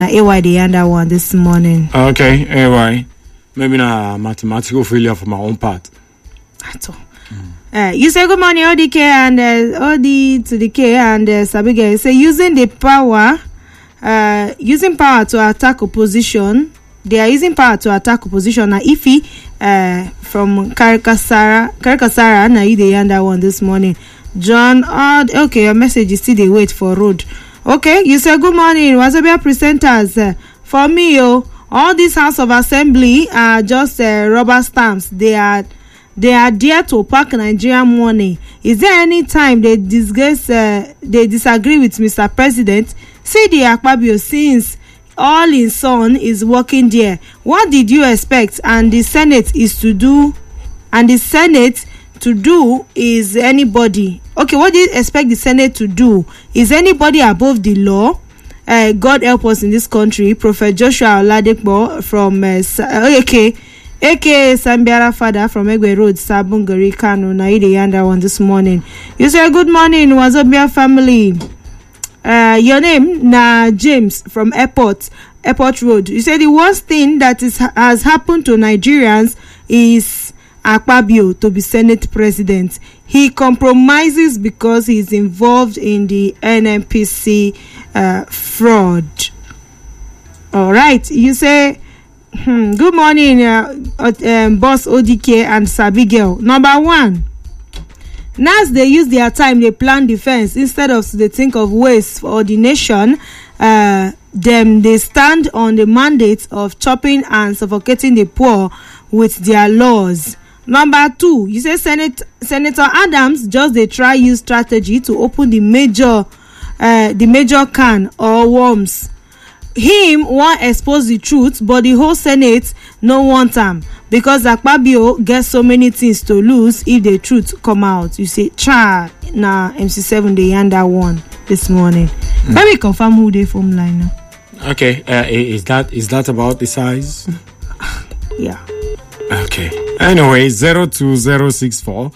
AY the under one this morning. Okay, AY. Maybe not mathematical failure for my own part. At all. You say good morning, ODK and OD to the K and Sabiga. You say using power to attack opposition. They are using power to attack opposition. Now, Ifi from Karakasara, now you the under one this morning. John, okay, your message is still they wait for road. Okay, you say good morning, Wazobia presenters. For me, all this House of Assembly are just rubber stamps. They are there to pack Nigerian money. Is there any time they disagree with Mr. President? See the Akpabio since all his son is working there. What did you expect? And the Senate to do is anybody. Okay, what do you expect the Senate to do? Is anybody above the law? God help us in this country. Prophet Joshua Oladekbo from aka Sambiara father from Egwe Road, Sabungari, Kano, Naide Yanda one this morning. You say good morning, Wazobia family. Your name na James from Airport Road. You say the worst thing that has happened to Nigerians is Akpabio to be Senate President. He compromises because he's involved in the NNPC fraud. All right. You say good morning, Boss ODK and Sabigel. Number one, now they use their time, they plan defense instead of they think of ways for the nation. They stand on the mandate of chopping and suffocating the poor with their laws. Number two, you say Senator Adams just they try use strategy to open the major can or worms. Him want expose the truth, but the whole Senate no want him because Akpabio gets so many things to lose if the truth come out. You say, na MC7 they under one this morning. Let me confirm who they from line now. Okay, is that about the size? Yeah. Okay. Anyway, 02064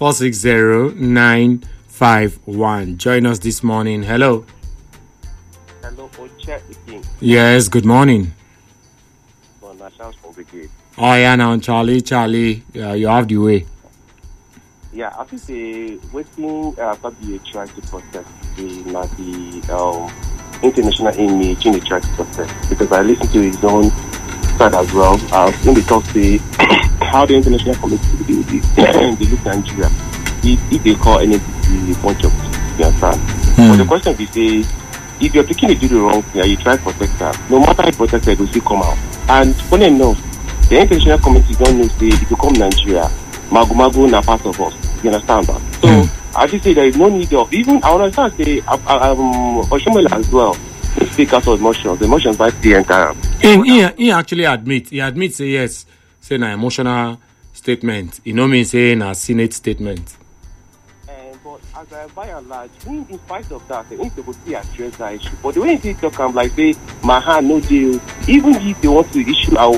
460 Join us this morning. Hello. Hello, Ocha again. Yes, good morning. Oh, yeah, now Charlie, you have the way. Yeah, I think the waiting probably trying to protect the international image in the trying to protect because I listened to his own side as well. When they talk to how the international community they look at Nigeria, if they call NNPC a bunch of you understand. But the question is, if you're picking to do the wrong thing and you try to protect her, no matter how protected, it will still come out. And funny enough, the international community don't know say if you come Nigeria, Magu na part of us. You understand that? So I just say there is no need of even I understand say Oshomole as well. Speak out of emotions. The emotions by the entire. He actually admits say yes, say an emotional statement. You know me saying a Senate statement. But as I by and large, in spite of that, they need to see address that issue. But the way they talk, I'm like say my hand no deal. Even if they want to issue a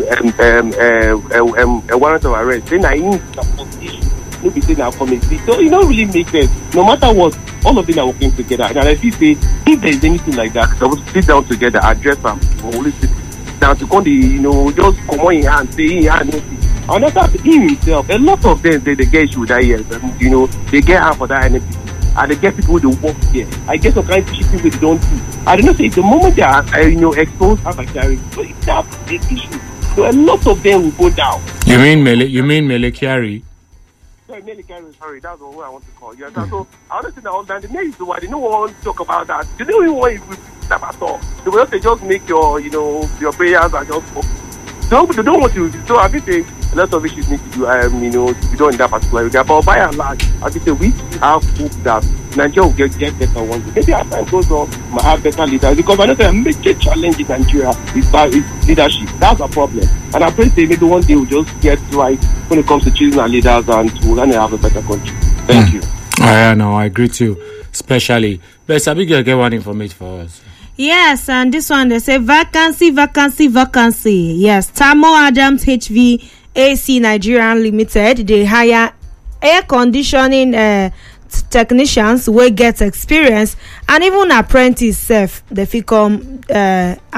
warrant of arrest, then I need support issue. No be saying I'll committee. So it don't really make sense. No matter what, all of them are working together. And I feel say if there is anything like that, they will sit down together, address them, only sit down to come just come on in hand, say in hand. And that's him himself. A lot of them they get issue with that year. They get hand for that NNPC. And they get people who work here. I guess some kind of people they don't do. I don't know say the moment they are exposed as a carry, so it's a big issue. So a lot of them will go down. You mean Mele Kyari? Sorry, that's what I want to call you. So I understand that all that the next why they don't want to talk about that. They don't even want you to stop at all. They will just make your your prayers and just they don't want to. So I think a lot of issues need to do to be done in that particular area. But by and large, I think we have hope that Nigeria will get better one day. Maybe as time goes on, might have better leaders because I know the major challenge in Nigeria is leadership. That's a problem. And I pray maybe one day we'll just get right when it comes to choosing our leaders and we're going to have a better country. Thank you. Yeah, no, I agree too. Especially, but Sabiga get one information for us. Yes, and this one they say vacancy. Yes, Tamo Adams HVAC Nigerian Limited. They hire air conditioning technicians will get experience and even apprentice self. They become